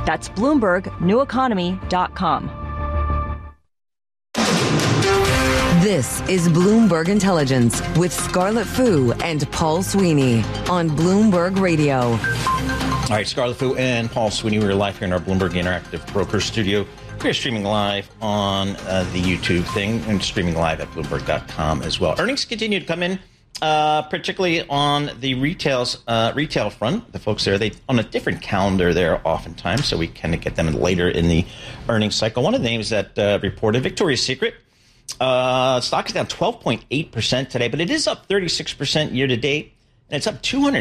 That's BloombergNewEconomy.com. This is Bloomberg Intelligence with Scarlett Fu and Paul Sweeney on Bloomberg Radio. All right, Scarlett Fu and Paul Sweeney, we're live here in our Bloomberg Interactive Broker Studio. We're streaming live on the YouTube thing and streaming live at Bloomberg.com as well. Earnings continue to come in, particularly on the retail front. The folks there, they on a different calendar there oftentimes, so we kind of get them later in the earnings cycle. One of the names that reported, Victoria's Secret. Stock is down 12.8% today, but it is up 36% year to date, and it's up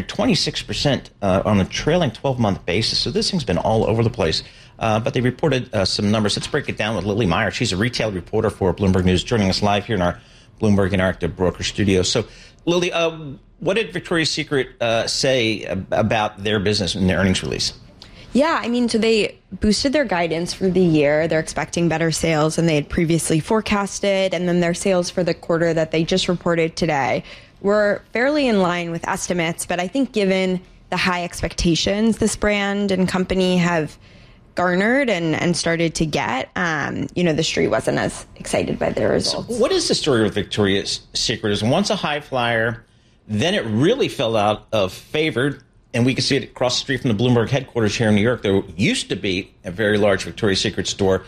226% on a trailing 12-month basis. So this thing's been all over the place. But they reported some numbers. Let's break it down with Lily Meyer. She's a retail reporter for Bloomberg News, joining us live here in our Bloomberg Interactive Broker Studio. So, Lily, what did Victoria's Secret say about their business in their earnings release? Yeah, I mean, so they boosted their guidance for the year. They're expecting better sales than they had previously forecasted. And then their sales for the quarter that they just reported today were fairly in line with estimates. But I think given the high expectations this brand and company have garnered and started to get, the street wasn't as excited by their results. So what is the story with Victoria's Secret? Is once a high flyer, then it really fell out of favor. And we can see it across the street from the Bloomberg headquarters here in New York. There used to be a very large Victoria's Secret store.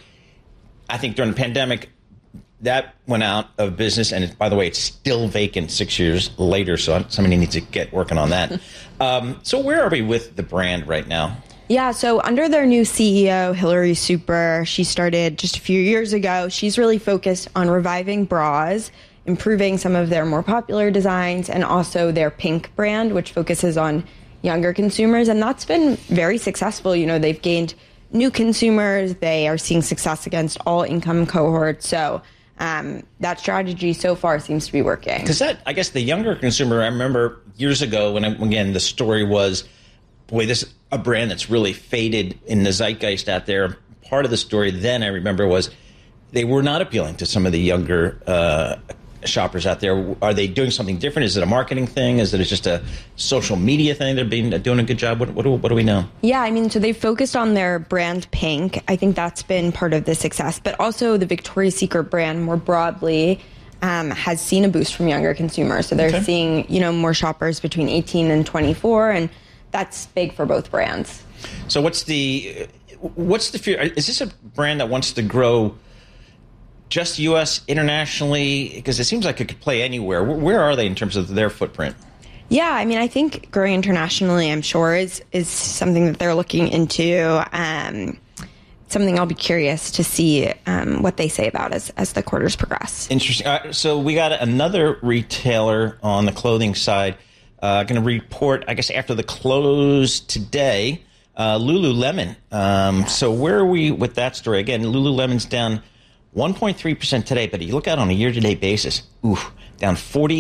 I think during the pandemic, that went out of business. And by the way, it's still vacant 6 years later. So somebody needs to get working on that. So where are we with the brand right now? Yeah, so under their new CEO, Hilary Super, she started just a few years ago. She's really focused on reviving bras, improving some of their more popular designs, and also their PINK brand, which focuses on younger consumers, and that's been very successful. You know, they've gained new consumers. They are seeing success against all income cohorts. So that strategy so far seems to be working. Because I guess the younger consumer, I remember years ago when, again, the story was, boy, this is a brand that's really faded in the zeitgeist out there. Part of the story then, I remember, was they were not appealing to some of the younger shoppers out there. Are they doing something different? Is it a marketing thing? Is it just a social media thing? They're doing a good job. What do we know? Yeah, I mean, so they focused on their brand PINK. I think that's been part of the success. But also the Victoria's Secret brand more broadly has seen a boost from younger consumers. So they're seeing, more shoppers between 18 and 24, and that's big for both brands. So what's the fear? Is this a brand that wants to grow just U.S., internationally? Because it seems like it could play anywhere. Where are they in terms of their footprint? Yeah, I mean, I think growing internationally, I'm sure, is something that they're looking into. Something I'll be curious to see what they say about as the quarters progress. Interesting. So we got another retailer on the clothing side going to report, I guess, after the close today, Lululemon. So where are we with that story? Again, Lululemon's down 1.3% today, but you look out on a year-to-date basis, down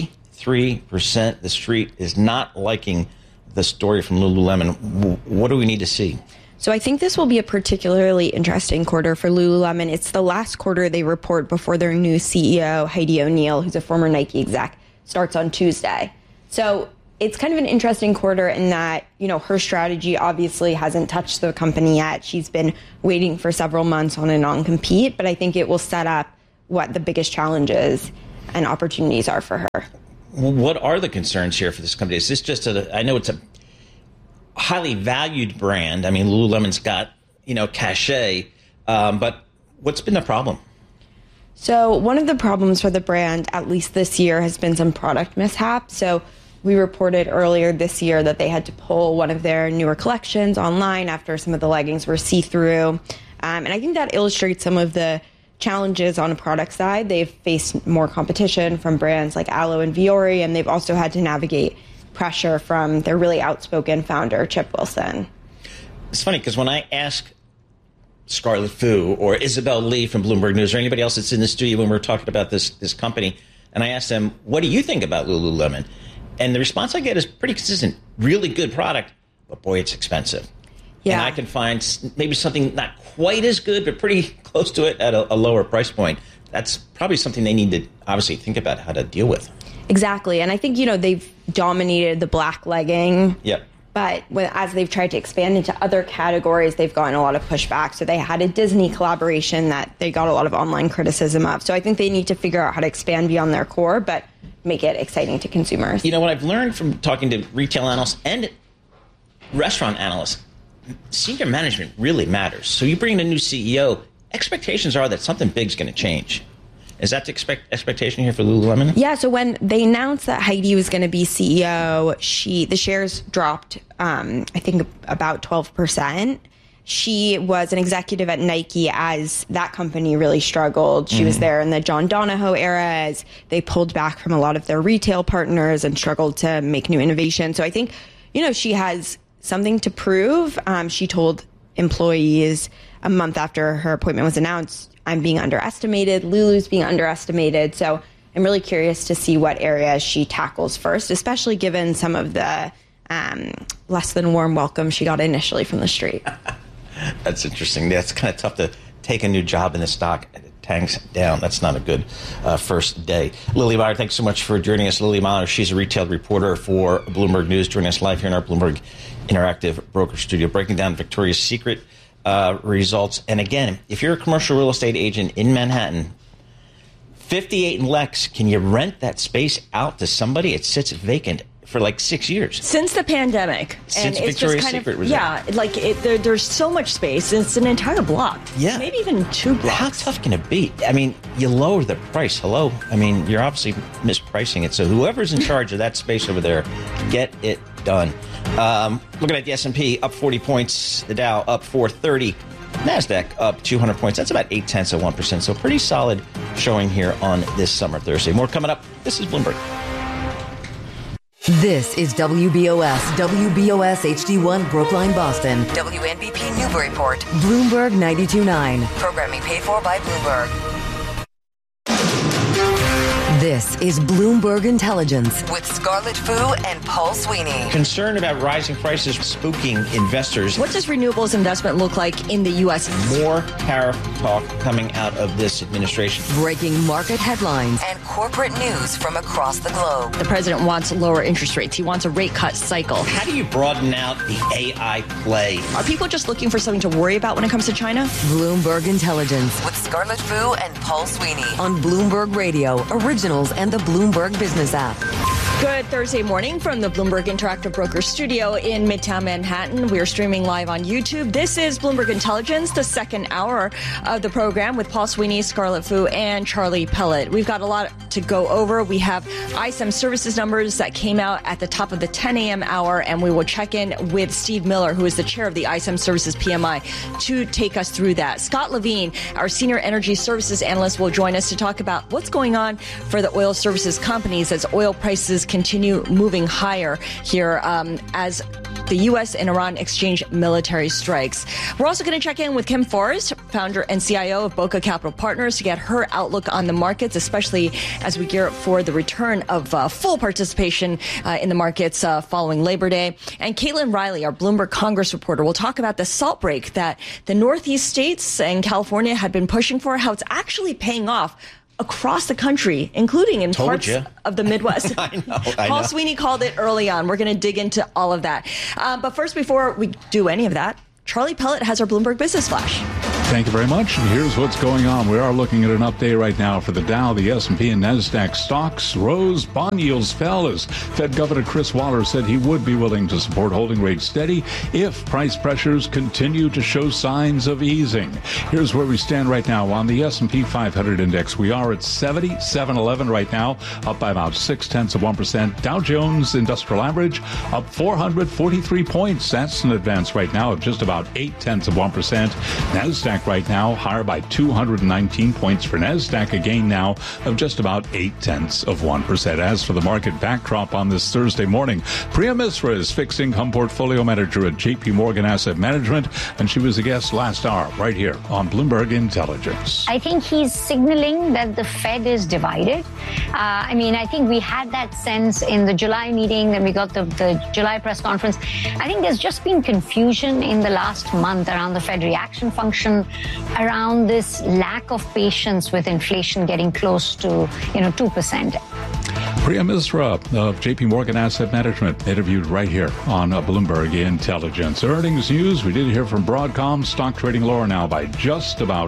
43%. The street is not liking the story from Lululemon. What do we need to see? So I think this will be a particularly interesting quarter for Lululemon. It's the last quarter they report before their new CEO, Heidi O'Neill, who's a former Nike exec, starts on Tuesday. So it's kind of an interesting quarter in that, her strategy obviously hasn't touched the company yet. She's been waiting for several months on a non-compete, but I think it will set up what the biggest challenges and opportunities are for her. What are the concerns here for this company? Is this just I know it's a highly valued brand. I mean, Lululemon's got, cachet, but what's been the problem? So one of the problems for the brand, at least this year, has been some product mishaps. So we reported earlier this year that they had to pull one of their newer collections online after some of the leggings were see-through. And I think that illustrates some of the challenges on a product side. They've faced more competition from brands like Alo and Vuori, and they've also had to navigate pressure from their really outspoken founder, Chip Wilson. It's funny because when I ask Scarlett Fu or Isabel Lee from Bloomberg News or anybody else that's in the studio when we're talking about this company, and I ask them, what do you think about Lululemon? And the response I get is pretty consistent. Really good product, but boy, it's expensive. Yeah. And I can find maybe something not quite as good, but pretty close to it at a lower price point. That's probably something they need to obviously think about how to deal with. Exactly. And I think, they've dominated the black legging But as they've tried to expand into other categories, they've gotten a lot of pushback. So they had a Disney collaboration that they got a lot of online criticism of. So I think they need to figure out how to expand beyond their core, but make it exciting to consumers. You know, what I've learned from talking to retail analysts and restaurant analysts, senior management really matters. So you bring in a new CEO, expectations are that something big's going to change. Is that the expectation here for Lululemon? Yeah, so when they announced that Heidi was going to be CEO, the shares dropped, I think, about 12%. She was an executive at Nike as that company really struggled. She was there in the John Donahoe era as they pulled back from a lot of their retail partners and struggled to make new innovation. So I think, she has something to prove. She told employees a month after her appointment was announced, I'm being underestimated, Lulu's being underestimated. So I'm really curious to see what areas she tackles first, especially given some of the less than warm welcome she got initially from the street. That's interesting. That's kind of tough to take a new job in the stock and it tanks down. That's not a good first day. Lily Meyer, thanks so much for joining us. Lily Meyer, she's a retail reporter for Bloomberg News, joining us live here in our Bloomberg Interactive Broker Studio, breaking down Victoria's Secret results. And again, if you're a commercial real estate agent in Manhattan, 58 and Lex, can you rent that space out to somebody? It sits vacant for like 6 years. Since the pandemic. Since Victoria's Secret was there. There's so much space. It's an entire block. Yeah. Maybe even 2 blocks. How tough can it be? I mean, you lower the price. Hello? I mean, you're obviously mispricing it. So whoever's in charge of that space over there, get it done. Looking at the S&P, up 40 points. The Dow up 430. NASDAQ up 200 points. That's about 0.8%. So pretty solid showing here on this summer Thursday. More coming up. This is Bloomberg. This is WBOS HD1 Brookline, Boston. WNBP Newburyport. Bloomberg 92.9. Programming paid for by Bloomberg. This is Bloomberg Intelligence with Scarlett Fu and Paul Sweeney. Concern about rising prices spooking investors. What does renewables investment look like in the U.S.? More tariff talk coming out of this administration. Breaking market headlines and corporate news from across the globe. The president wants lower interest rates. He wants a rate cut cycle. How do you broaden out the AI play? Are people just looking for something to worry about when it comes to China? Bloomberg Intelligence with Scarlett Fu and Paul Sweeney on Bloomberg Radio, Originals, and the Bloomberg Business app. Good Thursday morning from the Bloomberg Interactive Broker Studio in Midtown Manhattan. We are streaming live on YouTube. This is Bloomberg Intelligence, the second hour of the program with Paul Sweeney, Scarlett Fu, and Charlie Pellet. We've got a lot to go over. We have ISM services numbers that came out at the top of the 10 a.m. hour, and we will check in with Steve Miller, who is the chair of the ISM Services PMI, to take us through that. Scott Levine, our senior energy services analyst, will join us to talk about what's going on for the oil services companies as oil prices continue moving higher here as the U.S. and Iran exchange military strikes. We're also going to check in with Kim Forrest, founder and CIO of Boca Capital Partners, to get her outlook on the markets, especially as we gear up for the return of full participation in the markets following Labor Day. And Caitlin Riley, our Bloomberg Congress reporter, will talk about the salt break that the Northeast states and California had been pushing for, how it's actually paying off across the country, including in parts of the Midwest. I know. Paul Sweeney called it early on. We're going to dig into all of that. But first, before we do any of that, Charlie Pellet has our Bloomberg Business Flash. Thank you very much. And here's what's going on. We are looking at an update right now for the Dow. The S&P and NASDAQ stocks rose. Bond yields fell as Fed Governor Chris Waller said he would be willing to support holding rates steady if price pressures continue to show signs of easing. Here's where we stand right now on the S&P 500 index. We are at 7711 right now, up by about 0.6%. Dow Jones Industrial Average up 443 points. That's an advance right now of just about 0.8%. NASDAQ right now higher by 219 points for NASDAQ, a gain now of just about 0.8%. As for the market backdrop on this Thursday morning, Priya Misra is fixed income portfolio manager at JP Morgan Asset Management, and she was a guest last hour right here on Bloomberg Intelligence. I think he's signaling that the Fed is divided. I think we had that sense in the July meeting, then we got the July press conference. I think there's just been confusion in the last month around the Fed reaction function, around this lack of patience with inflation getting close to 2%. Priya Misra of JP Morgan Asset Management, interviewed right here on Bloomberg Intelligence. Earnings news, we did hear from Broadcom, stock trading lower now by just about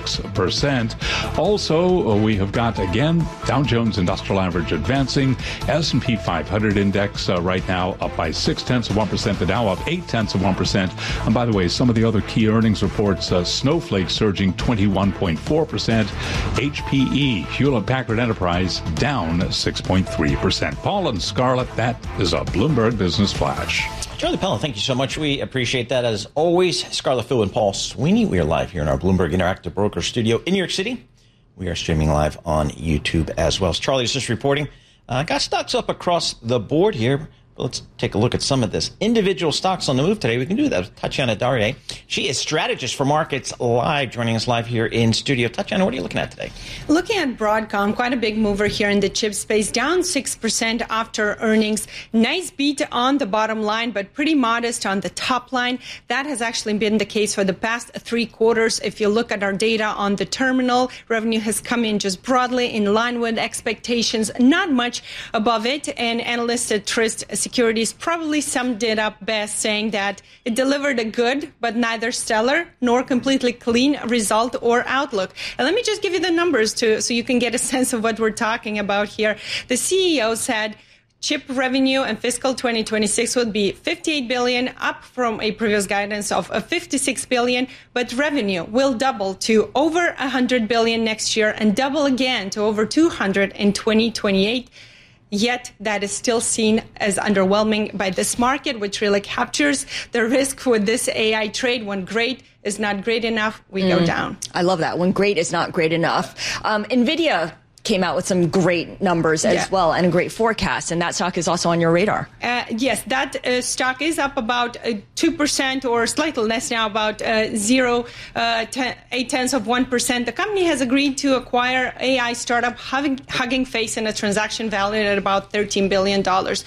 6%. Also, we have got, again, Dow Jones Industrial Average advancing, S&P 500 index right now up by 0.6%, the Dow up 0.8%. And by the way, some of the other key earnings reports, Snowflake surging 21.4%, HPE, Hewlett-Packard Enterprise, down 6.3%. Paul and Scarlett, that is a Bloomberg Business Flash. Charlie Pellin, thank you so much. We appreciate that. As always, Scarlett Fu and Paul Sweeney, we are live here in our Bloomberg Interactive Broker Studio in New York City. We are streaming live on YouTube as well. As Charlie is just reporting, got stocks up across the board here. Let's take a look at some of this. Individual stocks on the move today. We can do that with Tatiana Darie. She is strategist for Markets Live, joining us live here in studio. Tatiana, what are you looking at today? Looking at Broadcom, quite a big mover here in the chip space, down 6% after earnings. Nice beat on the bottom line, but pretty modest on the top line. That has actually been the case for the past 3 quarters. If you look at our data on the terminal, revenue has come in just broadly in line with expectations, not much above it. And analysts at Truist Securities probably summed it up best, saying that it delivered a good but neither stellar nor completely clean result or outlook. And let me just give you the numbers so you can get a sense of what we're talking about here. The CEO said chip revenue in fiscal 2026 would be $58 billion, up from a previous guidance of $56 billion, but revenue will double to over $100 billion next year and double again to over $200 in 2028. Yet that is still seen as underwhelming by this market, which really captures the risk with this AI trade. When great is not great enough, we go down. I love that. When great is not great enough. NVIDIA came out with some great numbers as well and a great forecast, and that stock is also on your radar. Yes, that stock is up about 2% or slightly less now, about 0.8%. The company has agreed to acquire AI startup Hugging Face in a transaction valued at about $13 billion.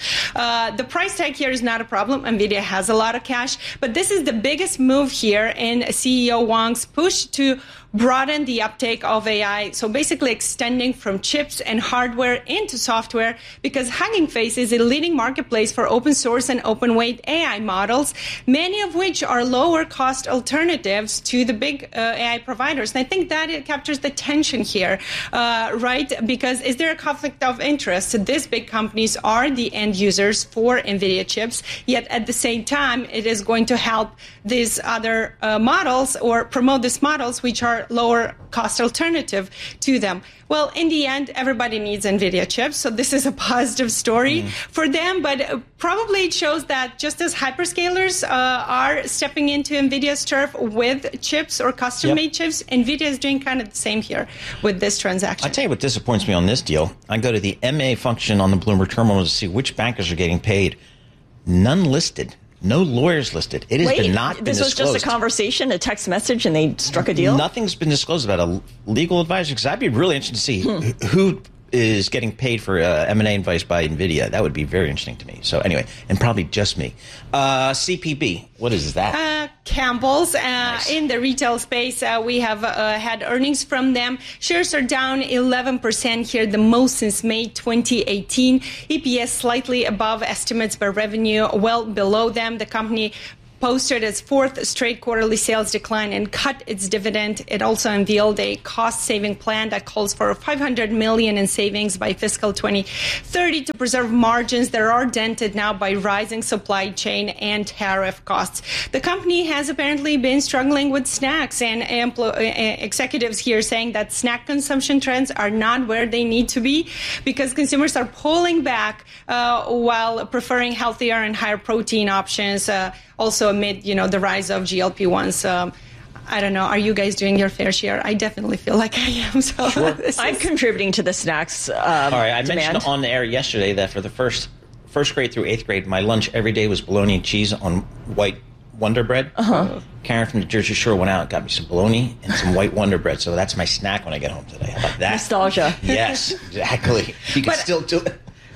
The price tag here is not a problem. NVIDIA has a lot of cash, but this is the biggest move here in CEO Wang's push to broaden the uptake of AI. So basically extending from chips and hardware into software, because Hugging Face is a leading marketplace for open source and open weight AI models, many of which are lower cost alternatives to the big AI providers. And I think that it captures the tension here, right? Because is there a conflict of interest? These big companies are the end users for NVIDIA chips, yet at the same time, it is going to help these other models or promote these models, which are lower cost alternative to them. Well, in the end, everybody needs NVIDIA chips, so this is a positive story for them, but probably it shows that just as hyperscalers are stepping into NVIDIA's turf with chips or custom-made chips, NVIDIA is doing kind of the same here with this transaction. I'll tell you what disappoints me on this deal. I go to the MA function on the Bloomberg terminal to see which bankers are getting paid. None listed. No lawyers listed. It has not been disclosed. This was just a conversation, a text message, and they struck a deal? Nothing's been disclosed about a legal advisor, because I'd be really interested to see who is getting paid for M&A advice by NVIDIA. That would be very interesting to me. So anyway, and probably just me. CPB, what is that? Campbell's. In the retail space, we have had earnings from them. Shares are down 11% here, the most since May 2018. EPS slightly above estimates, but revenue well below them. The company posted its 4th straight quarterly sales decline and cut its dividend. It also unveiled a cost-saving plan that calls for $500 million in savings by fiscal 2030 to preserve margins that are dented now by rising supply chain and tariff costs. The company has apparently been struggling with snacks, and executives here saying that snack consumption trends are not where they need to be because consumers are pulling back while preferring healthier and higher protein options. Also amid, the rise of GLP-1s. I don't know. Are you guys doing your fair share? I definitely feel like I am. So sure. I'm contributing to the snacks All right. I demand. mentioned on the air yesterday that for the first grade through 8th grade, my lunch every day was bologna and cheese on white Wonder Bread. Karen from the Jersey Shore went out and got me some bologna and some white Wonder Bread. So that's my snack when I get home today. How about that? Nostalgia. Yes, exactly. You can still do it.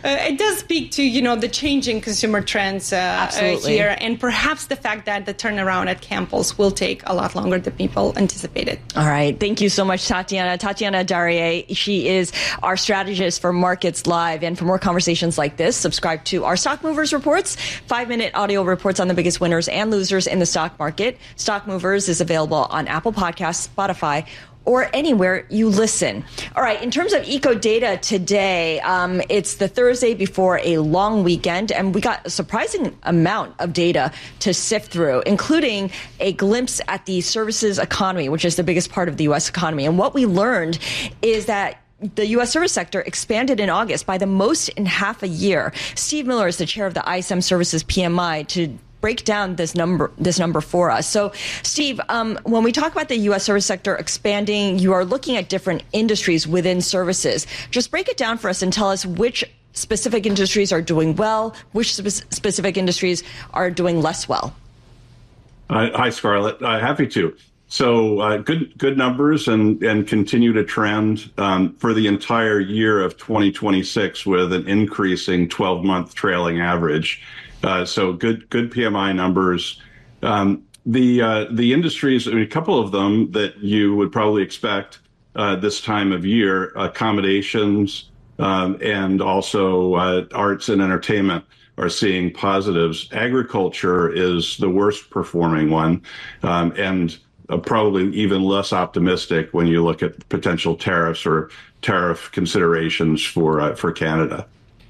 It does speak to, the changing consumer trends here, and perhaps the fact that the turnaround at Campbell's will take a lot longer than people anticipated. All right. Thank you so much, Tatiana. Tatiana Darrier, she is our strategist for Markets Live. And for more conversations like this, subscribe to our Stock Movers Reports, 5-minute audio reports on the biggest winners and losers in the stock market. Stock Movers is available on Apple Podcasts, Spotify, or anywhere you listen. All right, in terms of eco data today, it's the Thursday before a long weekend, and we got a surprising amount of data to sift through, including a glimpse at the services economy, which is the biggest part of the U.S. economy. And what we learned is that the U.S. service sector expanded in August by the most in half a year. Steve Miller is the chair of the ISM Services PMI to break down this number for us. So, Steve, when we talk about the U.S. service sector expanding, you are looking at different industries within services. Just break it down for us and tell us which specific industries are doing well, which specific industries are doing less well. Hi, Scarlett. Happy to. So good numbers and continue to trend for the entire year of 2026 with an increasing 12-month trailing average. So good PMI numbers. The industries, a couple of them that you would probably expect this time of year, accommodations and also arts and entertainment are seeing positives. Agriculture is the worst performing one, and probably even less optimistic when you look at potential tariffs or tariff considerations for Canada.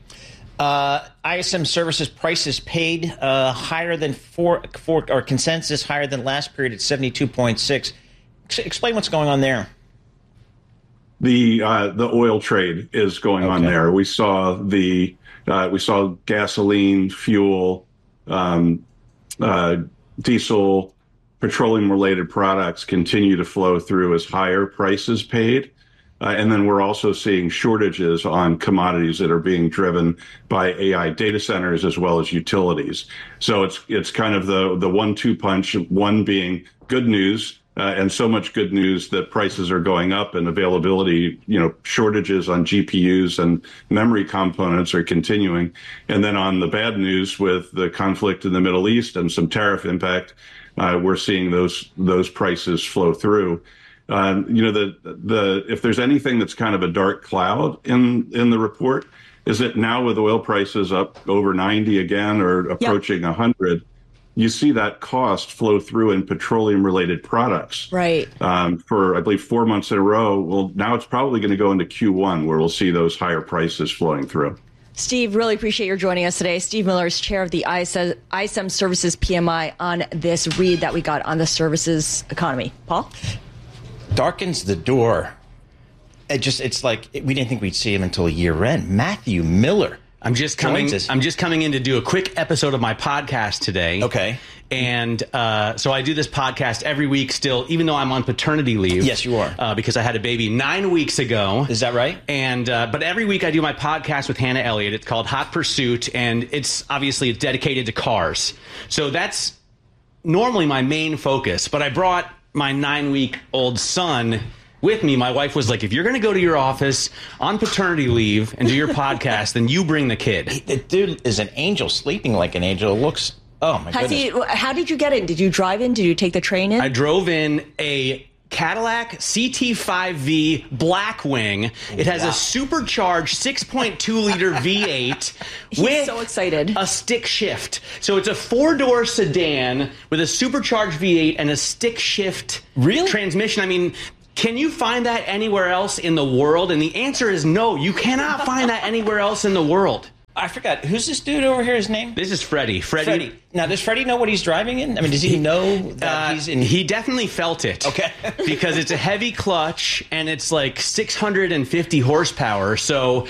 ISM Services prices paid higher than or consensus higher than last period at 72.6. Explain what's going on there. The oil trade is going on there. We saw gasoline, fuel, diesel, petroleum related products continue to flow through as higher prices paid. And then we're also seeing shortages on commodities that are being driven by AI data centers as well as utilities. So it's kind of the 1-2 punch, one being good news, and so much good news that prices are going up and availability, shortages on GPUs and memory components are continuing. And then on the bad news with the conflict in the Middle East and some tariff impact, we're seeing those prices flow through. If there's anything that's kind of a dark cloud in the report, is that now with oil prices up over 90 again or approaching 100, you see that cost flow through in petroleum related products. Right. For, I believe, 4 months in a row. Well, now it's probably going to go into Q1 where we'll see those higher prices flowing through. Steve, really appreciate your joining us today. Steve Miller is chair of the ISM Services PMI on this read that we got on the services economy. Paul? Darkens the door. It's like we didn't think we'd see him until year end. Matthew Miller. I'm just coming in to do a quick episode of my podcast today. Okay. And so I do this podcast every week still, even though I'm on paternity leave. Yes, you are. Because I had a baby 9 weeks ago. Is that right? And but every week I do my podcast with Hannah Elliott. It's called Hot Pursuit, and it's dedicated to cars. So that's normally my main focus. But I brought my 9-week-old son with me. My wife was like, if you're going to go to your office on paternity leave and do your podcast, then you bring the kid. The dude is an angel, sleeping like an angel. It looks, oh my goodness. How did you get in? Did you drive in? Did you take the train in? I drove in a Cadillac CT5V Blackwing. It has a supercharged 6.2-liter V8 with so excited. A stick shift. So it's a 4-door sedan with a supercharged V8 and a stick shift transmission. I mean, can you find that anywhere else in the world? And the answer is no. You cannot find that anywhere else in the world. I forgot. Who's this dude over here? His name? This is Freddie. Freddie. Now, does Freddie know what he's driving in? I mean, does he know that he's in? He definitely felt it. Okay. Because it's a heavy clutch and it's like 650 horsepower. So,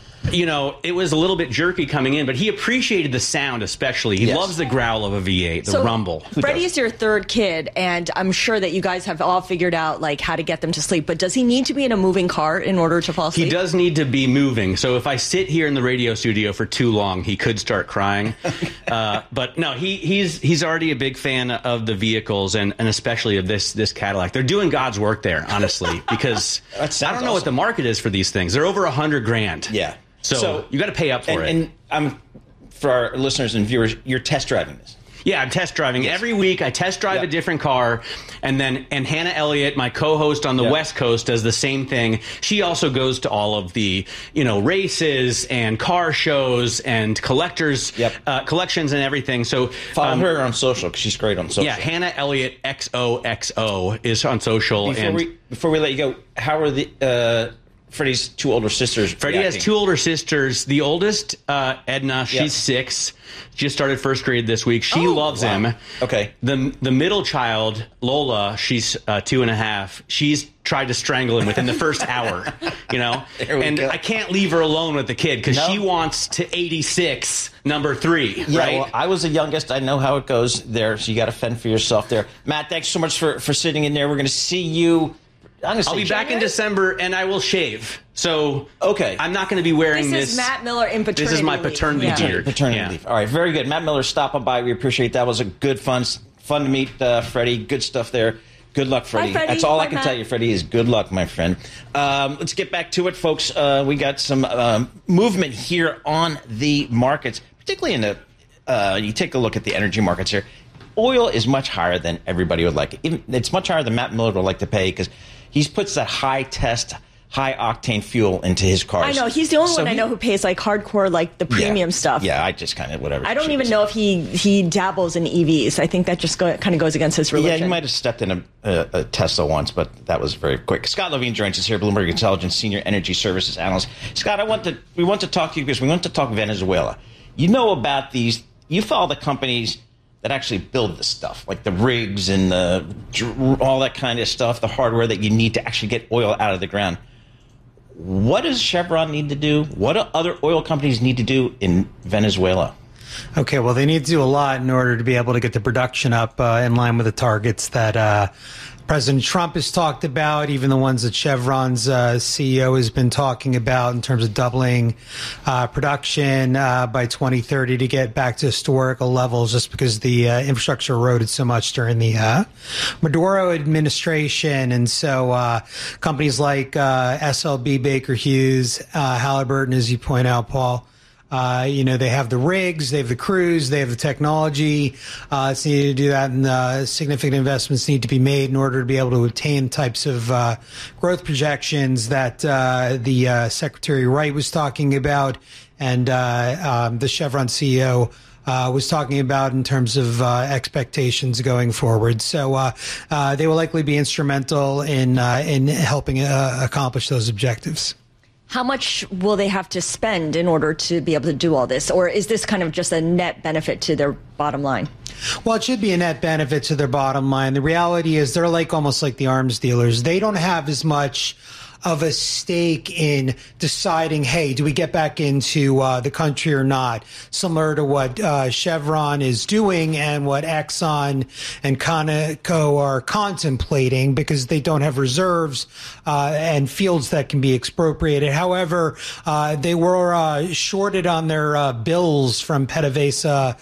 it was a little bit jerky coming in, but he appreciated the sound especially. He loves the growl of a V8, the rumble. Freddie's your third kid, and I'm sure that you guys have all figured out how to get them to sleep. But does he need to be in a moving car in order to fall asleep? He does need to be moving. So if I sit here in the radio studio for too long, he could start crying. But no, he's already a big fan of the vehicles and especially of this Cadillac. They're doing God's work there, honestly, because I don't know what the market is for these things. They're over $100,000. Yeah. So you got to pay up for it. And for our listeners and viewers, you're test driving this. Yeah, I'm test driving. Yes. Every week I test drive a different car, and Hannah Elliott, my co-host on the West Coast, does the same thing. She also goes to all of the, races and car shows and collectors, collections and everything. So follow her on social because she's great on social. Yeah, Hannah Elliott XOXO is on social. Before we let you go, how are the Freddie's two older sisters? Freddie has two older sisters. The oldest, Edna, she's 6. Just started first grade this week. She loves him. Okay. The middle child, Lola, she's 2.5. She's tried to strangle him within the first hour. And I can't leave her alone with the kid because she wants to 86 number 3. Yeah, right? Well, I was the youngest. I know how it goes there. So you got to fend for yourself there. Matt, thanks so much for sitting in there. We're going to see you. I'll be back in December, and I will shave. So, I'm not going to be wearing this. This is Matt Miller in paternity leave. This is my paternity beard. Paternity leave. All right, very good. Matt Miller stopping by. We appreciate that. It was a good fun to meet Freddie. Good stuff there. Good luck, Freddie. Hi, Freddie. That's all I can Matt. tell you, Freddie, is good luck, my friend. Let's get back to it, folks. We got some movement here on the markets, particularly in the you take a look at the energy markets here. Oil is much higher than everybody would like. It's much higher than Matt Miller would like to pay because he puts that high octane fuel into his cars. I know. He's the only one I know who pays like hardcore, like the premium stuff. Yeah, I just kind of whatever. I don't even know if he dabbles in EVs. I think that just kind of goes against his religion. Yeah, he might have stepped in a Tesla once, but that was very quick. Scott Levine joins us here, Bloomberg Intelligence Senior Energy Services Analyst. Scott, we want to talk to you because we want to talk Venezuela. You know about these. You follow the companies that actually build this stuff, like the rigs and all that kind of stuff, the hardware that you need to actually get oil out of the ground. What does Chevron need to do? What do other oil companies need to do in Venezuela? Okay, well, they need to do a lot in order to be able to get the production up in line with the targets that President Trump has talked about, even the ones that Chevron's CEO has been talking about in terms of doubling production by 2030 to get back to historical levels, just because the infrastructure eroded so much during the Maduro administration. And so companies like SLB, Baker Hughes, Halliburton, as you point out, Paul, they have the rigs, they have the crews, they have the technology. It's needed to do that, and significant investments need to be made in order to be able to obtain types of growth projections that the Secretary Wright was talking about, and the Chevron CEO was talking about in terms of expectations going forward. So they will likely be instrumental in helping accomplish those objectives. How much will they have to spend in order to be able to do all this? Or is this kind of just a net benefit to their bottom line? Well, it should be a net benefit to their bottom line. The reality is they're almost like the arms dealers. They don't have as much of a stake in deciding, hey, do we get back into the country or not? Similar to what Chevron is doing and what Exxon and Conoco are contemplating, because they don't have reserves and fields that can be expropriated. However, they were shorted on their bills from PDVSA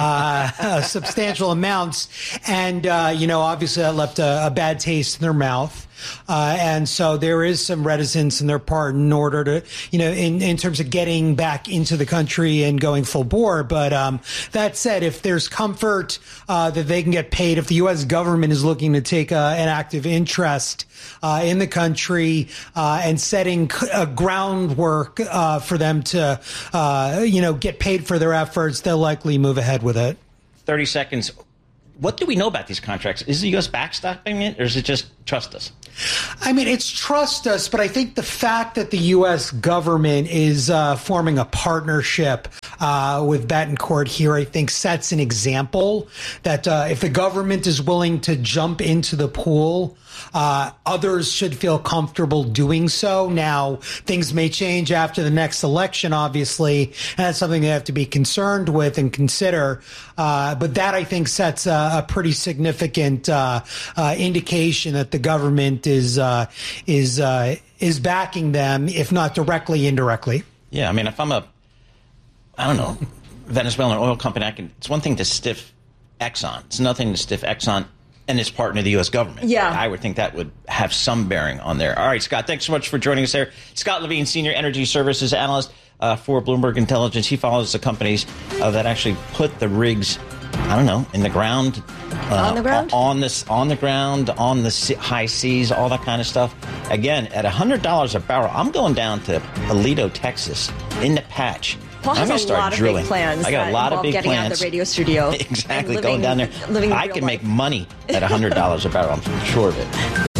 substantial amounts. And, obviously that left a bad taste in their mouth. And so there is some reticence in their part in order to, in terms of getting back into the country and going full bore. But that said, if there's comfort that they can get paid, if the U.S. government is looking to take an active interest in the country and setting a groundwork for them to, get paid for their efforts, they'll likely move ahead with it. 30 seconds. What do we know about these contracts? Is the U.S. backstopping it, or is it just trust us? I mean, it's trust us, but I think the fact that the U.S. government is forming a partnership with Betancourt here, I think sets an example that if the government is willing to jump into the pool, others should feel comfortable doing so. Now, things may change after the next election, obviously, and that's something they have to be concerned with and consider. But that, I think, sets a pretty significant indication that the government is backing them, if not directly, indirectly. Yeah, I mean, if I'm Venezuelan oil company, it's one thing to stiff Exxon. It's nothing to stiff Exxon and its partner, the U.S. government. Yeah. I would think that would have some bearing on there. All right, Scott, thanks so much for joining us there. Scott Levine, Senior Energy Services Analyst. for Bloomberg Intelligence. He follows the companies that actually put the rigs, I don't know, in the ground, on the ground, on the ground, on the high seas, all that kind of stuff. Again, at $100 a barrel, I'm going down to Alito, Texas, in the patch. Paul has a lot of big plans. I got a lot of big getting plans. Out of the radio studio. Exactly, going down there. I can make money at $100 a barrel. I'm sure of it.